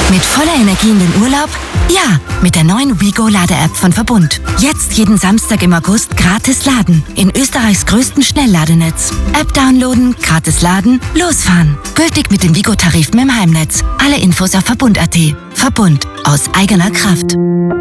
Mit voller Energie in den Urlaub? Ja, mit der neuen WeGo-Lade-App von Verbund. Jetzt jeden Samstag im August gratis laden. In Österreichs größten Schnellladenetz. App downloaden, gratis laden, losfahren. Gültig mit den WeGo-Tarifen im Heimnetz. Alle Infos auf Verbund.at. Verbund. Aus eigener Kraft.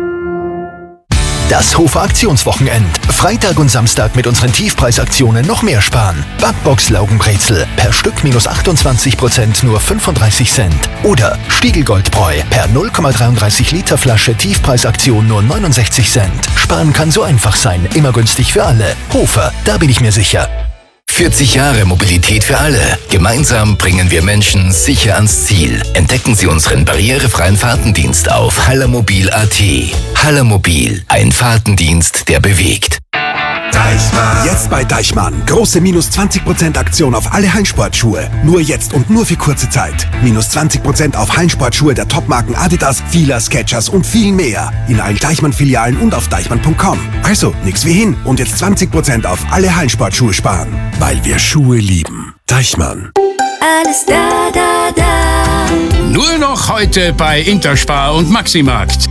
Das Hofer Aktionswochenend. Freitag und Samstag mit unseren Tiefpreisaktionen noch mehr sparen. Backbox Laugenbrezel per Stück -28%, nur 35 Cent. Oder Spiegelgoldbräu per 0,33 Liter Flasche Tiefpreisaktion nur 69 Cent. Sparen kann so einfach sein, immer günstig für alle. Hofer, da bin ich mir sicher. 40 Jahre Mobilität für alle. Gemeinsam bringen wir Menschen sicher ans Ziel. Entdecken Sie unseren barrierefreien Fahrtendienst auf hallermobil.at. Hallermobil, ein Fahrtendienst, der bewegt. Deichmann. Jetzt bei Deichmann. Große -20% Aktion auf alle Hallensportschuhe. Nur jetzt und nur für kurze Zeit. -20% auf Hallensportschuhe der Topmarken Adidas, Fila, Skechers und viel mehr. In allen Deichmann-Filialen und auf deichmann.com. Also, nix wie hin. Und jetzt 20% auf alle Hallensportschuhe sparen. Weil wir Schuhe lieben. Deichmann. Alles da, da, da. Nur noch heute bei Interspar und Maximarkt.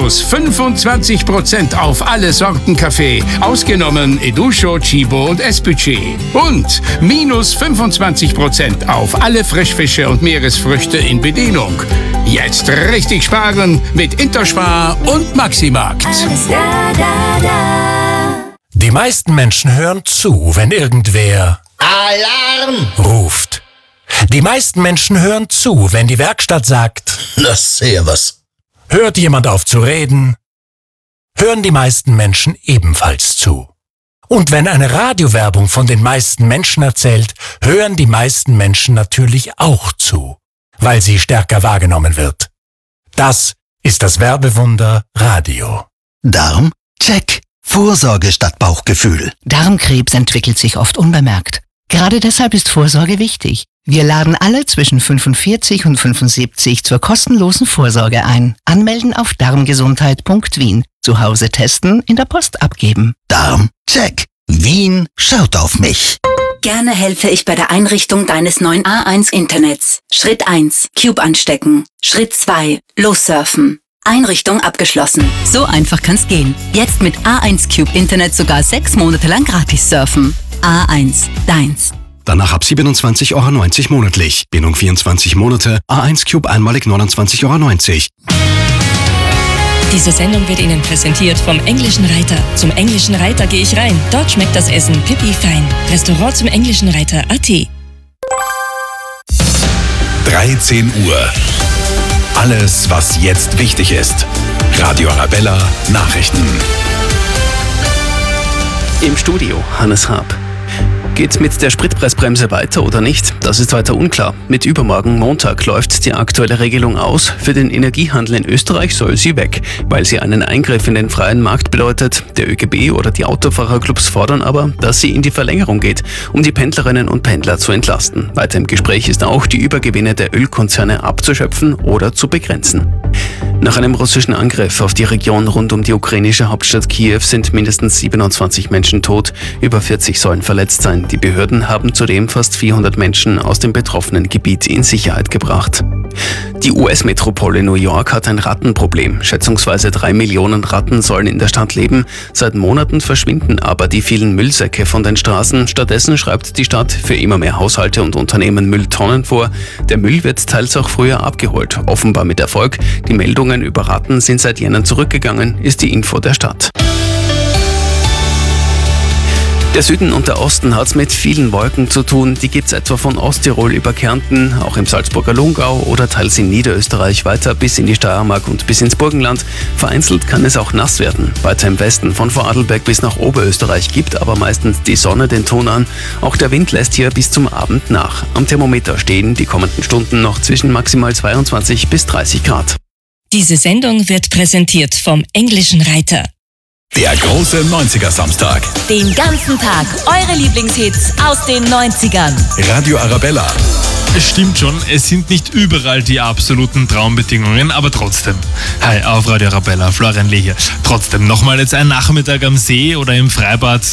-25% auf alle Sorten Kaffee, ausgenommen Educho, Chibo und Espucci. Und -25% auf alle Frischfische und Meeresfrüchte in Bedienung. Jetzt richtig sparen mit Interspar und Maximarkt. Alles da, da, da. Die meisten Menschen hören zu, wenn irgendwer Alarm ruft. Die meisten Menschen hören zu, wenn die Werkstatt sagt, na servus. Hört jemand auf zu reden, hören die meisten Menschen ebenfalls zu. Und wenn eine Radiowerbung von den meisten Menschen erzählt, hören die meisten Menschen natürlich auch zu, weil sie stärker wahrgenommen wird. Das ist das Werbewunder Radio. Darm? Check. Vorsorge statt Bauchgefühl. Darmkrebs entwickelt sich oft unbemerkt. Gerade deshalb ist Vorsorge wichtig. Wir laden alle zwischen 45 und 75 zur kostenlosen Vorsorge ein. Anmelden auf darmgesundheit.wien. Zu Hause testen, in der Post abgeben. Darm? Check. Wien schaut auf mich. Gerne helfe ich bei der Einrichtung deines neuen A1-Internets. Schritt 1. Cube anstecken. Schritt 2. Lossurfen. Einrichtung abgeschlossen. So einfach kann's gehen. Jetzt mit A1 Cube Internet sogar 6 Monate lang gratis surfen. A1, deins. Danach ab 27,90 € monatlich. Bindung 24 Monate. A1 Cube einmalig 29,90 €. Diese Sendung wird Ihnen präsentiert vom Englischen Reiter. Zum Englischen Reiter gehe ich rein. Dort schmeckt das Essen pipi fein. Restaurant zum Englischen Reiter AT. 13 Uhr. Alles, was jetzt wichtig ist. Radio Arabella Nachrichten. Im Studio Hannes Raab. Geht's mit der Spritpreisbremse weiter oder nicht? Das ist weiter unklar. Mit übermorgen Montag läuft die aktuelle Regelung aus. Für den Energiehandel in Österreich soll sie weg, weil sie einen Eingriff in den freien Markt bedeutet. Der ÖGB oder die Autofahrerclubs fordern aber, dass sie in die Verlängerung geht, um die Pendlerinnen und Pendler zu entlasten. Weiter im Gespräch ist auch, die Übergewinne der Ölkonzerne abzuschöpfen oder zu begrenzen. Nach einem russischen Angriff auf die Region rund um die ukrainische Hauptstadt Kiew sind mindestens 27 Menschen tot, über 40 sollen verletzt sein. Die Behörden haben zudem fast 400 Menschen aus dem betroffenen Gebiet in Sicherheit gebracht. Die US-Metropole New York hat ein Rattenproblem. Schätzungsweise 3 Millionen Ratten sollen in der Stadt leben. Seit Monaten verschwinden aber die vielen Müllsäcke von den Straßen. Stattdessen schreibt die Stadt für immer mehr Haushalte und Unternehmen Mülltonnen vor. Der Müll wird teils auch früher abgeholt, offenbar mit Erfolg. Die Meldungen über Ratten sind seit Jahren zurückgegangen, ist die Info der Stadt. Der Süden und der Osten hat's mit vielen Wolken zu tun. Die gibt's etwa von Osttirol über Kärnten, auch im Salzburger Lungau oder teils in Niederösterreich weiter bis in die Steiermark und bis ins Burgenland. Vereinzelt kann es auch nass werden. Weiter im Westen von Vorarlberg bis nach Oberösterreich gibt aber meistens die Sonne den Ton an. Auch der Wind lässt hier bis zum Abend nach. Am Thermometer stehen die kommenden Stunden noch zwischen maximal 22 bis 30 Grad. Diese Sendung wird präsentiert vom Englischen Reiter. Der große 90er-Samstag. Den ganzen Tag eure Lieblingshits aus den 90ern. Radio Arabella. Es stimmt schon, es sind nicht überall die absoluten Traumbedingungen, aber trotzdem. Hi, auf Radio Arabella, Florian Lee hier. Trotzdem, nochmal jetzt ein Nachmittag am See oder im Freibad